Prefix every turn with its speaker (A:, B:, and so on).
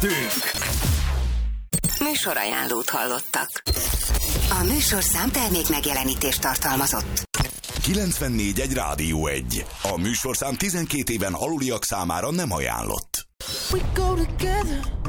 A: Műsorajánlót hallottak. A műsorszám termék megjelenítést tartalmazott.
B: 94.1 Rádió 1. A műsorszám 12 éven aluliak számára nem ajánlott.
C: We go together.